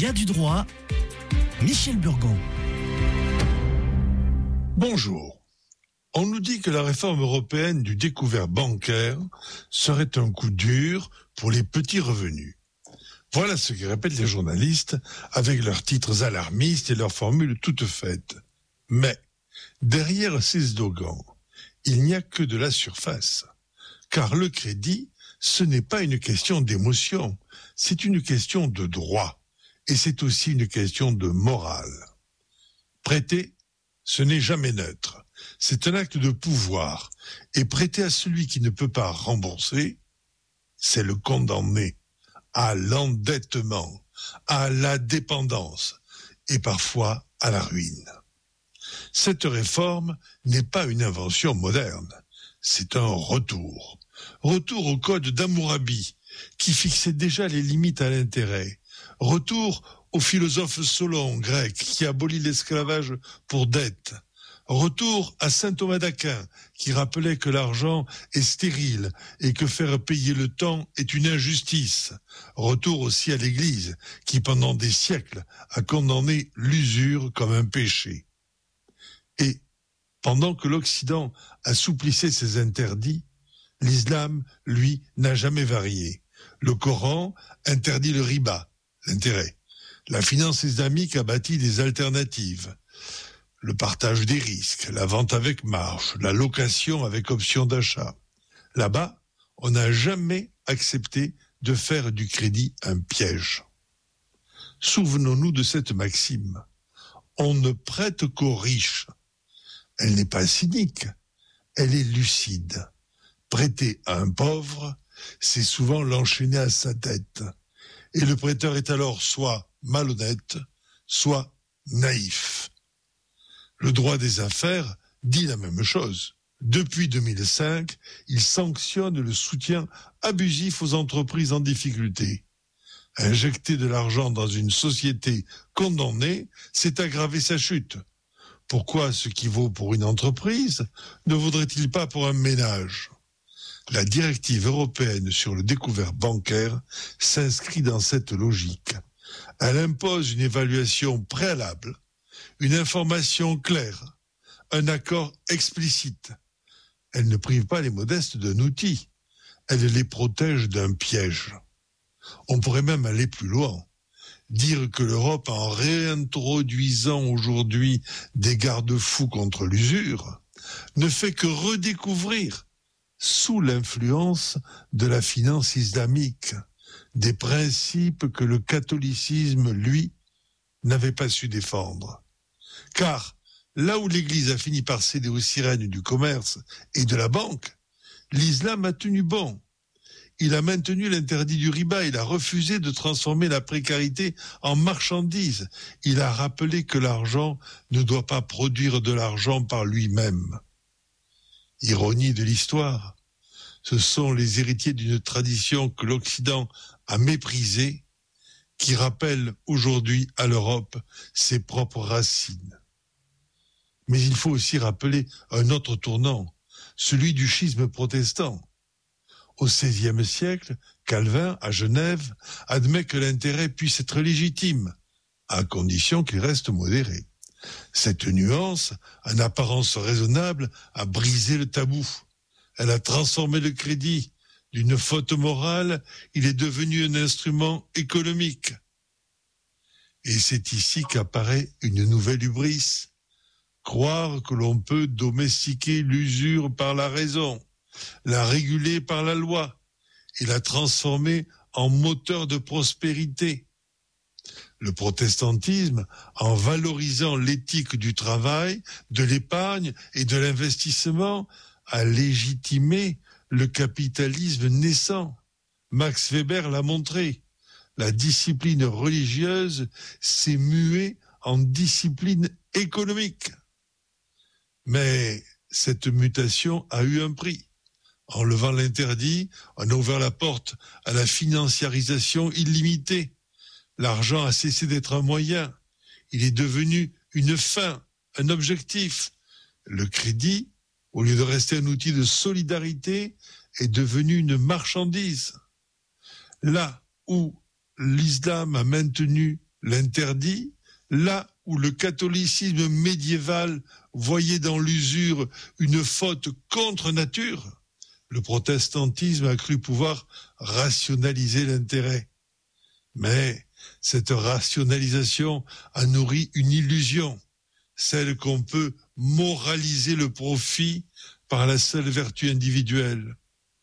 y a du droit. Michel Burgon. Bonjour. On nous dit que la réforme européenne du découvert bancaire serait un coup dur pour les petits revenus. Voilà ce que répètent les journalistes avec leurs titres alarmistes et leurs formules toutes faites. Mais derrière ces slogans, il n'y a que de la surface. Car le crédit, ce n'est pas une question d'émotion, c'est une question de droit. Et c'est aussi une question de morale. Prêter, ce n'est jamais neutre. C'est un acte de pouvoir. Et prêter à celui qui ne peut pas rembourser, c'est le condamner à l'endettement, à la dépendance et parfois à la ruine. Cette réforme n'est pas une invention moderne. C'est un retour. Retour au code d'Hammurabi, qui fixait déjà les limites à l'intérêt. Retour au philosophe Solon, grec, qui abolit l'esclavage pour dette. Retour à saint Thomas d'Aquin, qui rappelait que l'argent est stérile et que faire payer le temps est une injustice. Retour aussi à l'Église, qui pendant des siècles a condamné l'usure comme un péché. Et pendant que l'Occident assouplissait ses interdits, l'islam, lui, n'a jamais varié. Le Coran interdit le riba, l'intérêt. La finance islamique a bâti des alternatives. Le partage des risques, la vente avec marge, la location avec option d'achat. Là-bas, on n'a jamais accepté de faire du crédit un piège. Souvenons-nous de cette maxime. On ne prête qu'aux riches. Elle n'est pas cynique, elle est lucide. Prêter à un pauvre, c'est souvent l'enchaîner à sa dette. Et le prêteur est alors soit malhonnête, soit naïf. Le droit des affaires dit la même chose. Depuis 2005, il sanctionne le soutien abusif aux entreprises en difficulté. Injecter de l'argent dans une société condamnée, c'est aggraver sa chute. Pourquoi ce qui vaut pour une entreprise ne vaudrait-il pas pour un ménage ? La directive européenne sur le découvert bancaire s'inscrit dans cette logique. Elle impose une évaluation préalable, une information claire, un accord explicite. Elle ne prive pas les modestes d'un outil, elle les protège d'un piège. On pourrait même aller plus loin. Dire que l'Europe, en réintroduisant aujourd'hui des garde-fous contre l'usure, ne fait que redécouvrir, sous l'influence de la finance islamique, des principes que le catholicisme, lui, n'avait pas su défendre. Car là où l'Église a fini par céder aux sirènes du commerce et de la banque, l'islam a tenu bon. Il a maintenu l'interdit du riba, il a refusé de transformer la précarité en marchandise. Il a rappelé que l'argent ne doit pas produire de l'argent par lui-même. Ironie de l'histoire, ce sont les héritiers d'une tradition que l'Occident a méprisée, qui rappelle aujourd'hui à l'Europe ses propres racines. Mais il faut aussi rappeler un autre tournant, celui du schisme protestant. Au XVIe siècle, Calvin, à Genève, admet que l'intérêt puisse être légitime, à condition qu'il reste modéré. Cette nuance, en apparence raisonnable, a brisé le tabou. Elle a transformé le crédit. D'une faute morale, il est devenu un instrument économique. Et c'est ici qu'apparaît une nouvelle hubris. Croire que l'on peut domestiquer l'usure par la raison, la réguler par la loi et la transformer en moteur de prospérité. Le protestantisme, en valorisant l'éthique du travail, de l'épargne et de l'investissement, a légitimé le capitalisme naissant. Max Weber l'a montré. La discipline religieuse s'est muée en discipline économique. Mais cette mutation a eu un prix. En levant l'interdit, on a ouvert la porte à la financiarisation illimitée. L'argent a cessé d'être un moyen. Il est devenu une fin, un objectif. Le crédit, au lieu de rester un outil de solidarité, est devenu une marchandise. Là où l'islam a maintenu l'interdit, là où le catholicisme médiéval voyait dans l'usure une faute contre nature, le protestantisme a cru pouvoir rationaliser l'intérêt. Mais cette rationalisation a nourri une illusion, celle qu'on peut moraliser le profit par la seule vertu individuelle.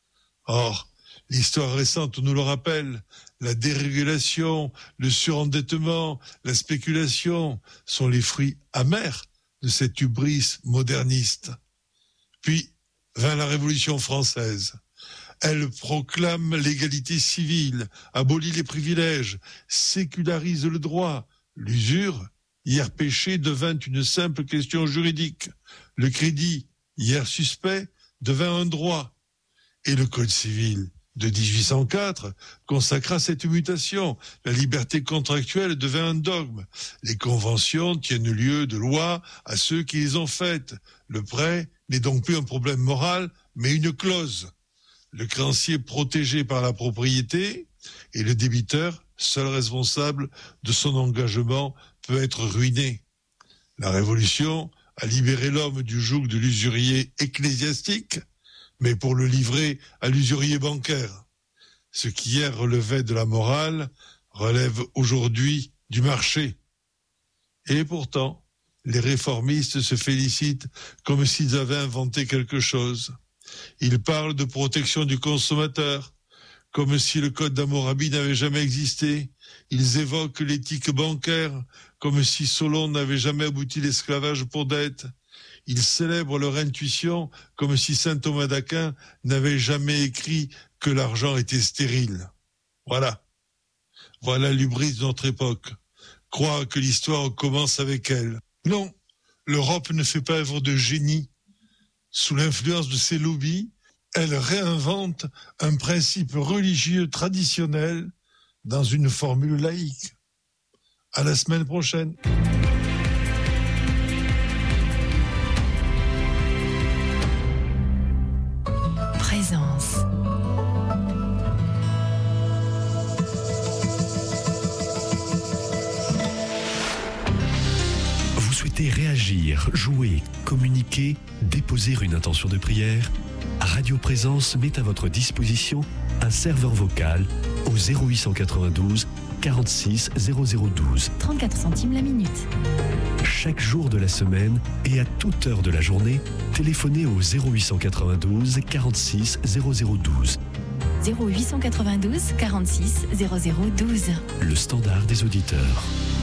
Or, l'histoire récente nous le rappelle, la dérégulation, le surendettement, la spéculation sont les fruits amers de cette hubris moderniste. Puis vint la Révolution française. Elle proclame l'égalité civile, abolit les privilèges, sécularise le droit. L'usure, hier péché, devint une simple question juridique. Le crédit, hier suspect, devint un droit. Et le Code civil de 1804 consacra cette mutation. La liberté contractuelle devint un dogme. Les conventions tiennent lieu de loi à ceux qui les ont faites. Le prêt n'est donc plus un problème moral, mais une clause. Le créancier protégé par la propriété et le débiteur, seul responsable de son engagement, peut être ruiné. La Révolution a libéré l'homme du joug de l'usurier ecclésiastique, mais pour le livrer à l'usurier bancaire. Ce qui hier relevait de la morale relève aujourd'hui du marché. Et pourtant, les réformistes se félicitent comme s'ils avaient inventé quelque chose. Ils parlent de protection du consommateur, comme si le code d'Hammurabi n'avait jamais existé. Ils évoquent l'éthique bancaire, comme si Solon n'avait jamais abouti l'esclavage pour dette. Ils célèbrent leur intuition, comme si saint Thomas d'Aquin n'avait jamais écrit que l'argent était stérile. Voilà l'hubris de notre époque. Croire que l'histoire commence avec elle. Non, l'Europe ne fait pas œuvre de génie. Sous l'influence de ses lobbies, elle réinvente un principe religieux traditionnel dans une formule laïque. À la semaine prochaine. Présence. Vous souhaitez réagir, jouer, communiquer, déposer une intention de prière? Radio Présence met à votre disposition un serveur vocal au 0892 46 0012. 34 centimes la minute. Chaque jour de la semaine et à toute heure de la journée, téléphonez au 0892 46 0012. 0892 46 0012. Le standard des auditeurs.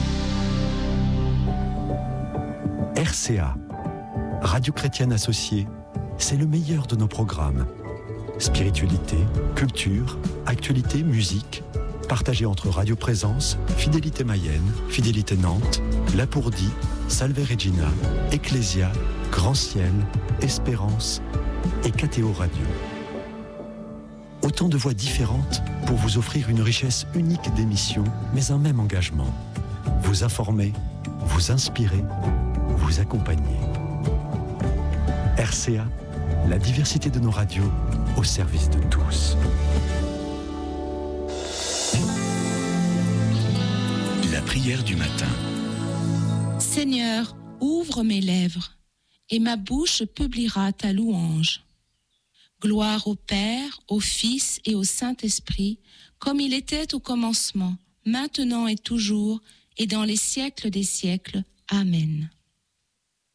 RCA, Radio Chrétienne Associée, c'est le meilleur de nos programmes. Spiritualité, culture, actualité, musique, partagé entre Radio Présence, Fidélité Mayenne, Fidélité Nantes, Lapourdie, Salve Regina, Ecclésia, Grand Ciel, Espérance et KTO Radio. Autant de voix différentes pour vous offrir une richesse unique d'émissions, mais un même engagement. Vous informer, vous inspirer, vous accompagner. RCA, la diversité de nos radios au service de tous. La prière du matin. Seigneur, ouvre mes lèvres, et ma bouche publiera ta louange. Gloire au Père, au Fils et au Saint-Esprit, comme il était au commencement, maintenant et toujours, et dans les siècles des siècles. Amen.